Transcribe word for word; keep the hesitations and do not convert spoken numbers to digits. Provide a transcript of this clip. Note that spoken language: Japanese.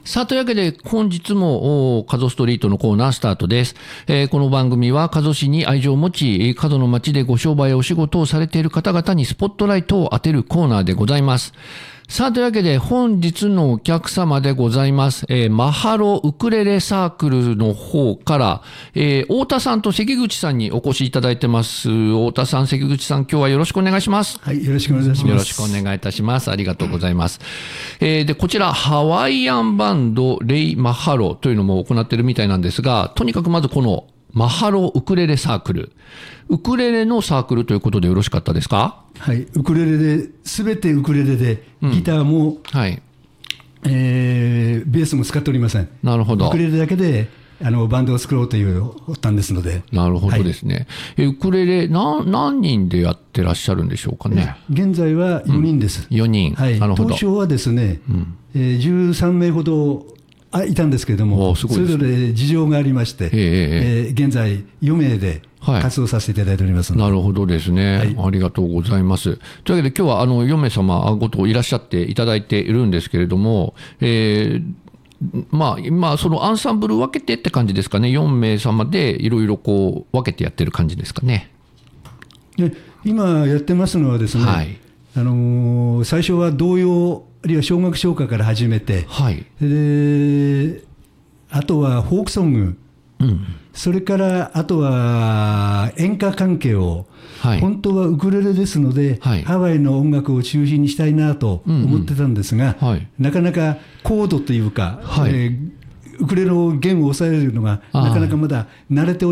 さあ、というわけで本日も加須ストリートのコーナースタートです。えー、この番組は加須市に愛情を持ち、加須の町でご商売やお仕事をされている方々にスポットライトを当てるコーナーでございます。さあ、というわけで本日のお客様でございます。えー、マハロウクレレサークルの方から、えー、太田さんと関口さんにお越しいただいてます。太田さん、関口さん、今日はよろしくお願いします。 はい、よろしくお願いします。 よろしくお願いいたします。ありがとうございます。えー、で、こちら、ハワイアンバンド、レイ・マハロというのも行っているみたいなんですが、とにかくまずこのマハロウクレレサークル。ウクレレのサークルということでよろしかったですか？ はい、ウクレレで、すべてウクレレで、ギターも、うん、はい、えー、ベースも使っておりません。 なるほど。 ウクレレだけであのバンドを作ろうという発端ですので。 なるほどですね。はい、ウクレレ何、何人でやってらっしゃるんでしょうかね。 現在はよにんです。 うん、よにん。 はい、 なるほど。 当初はですね、うん、えー、じゅうさんめいほどあいたんですけれども、それぞれ事情がありまして、えーえー、現在よめいで活動させていただいておりますので、 はい、なるほどですね、はい、ありがとうございます。というわけで今日はあのよめいさまごといらっしゃっていただいているんですけれども、えーまあ、今そのアンサンブル分けてって感じですかね。よんめいさまでいろいろこう分けてやってる感じですかね。 で今やってますのはですね、はい、あのー、最初は童謡あるいは小学唱歌から始めて、はい、であとはフォークソング、うん、それからあとは演歌関係を、はい、本当はウクレレですので、はい、ハワイの音楽を中心にしたいなと思ってたんですが、うんうん、はい、なかなかコードというか、はい、えー、ウクレレの弦を押さえるのがなかなかまだ慣れておりません。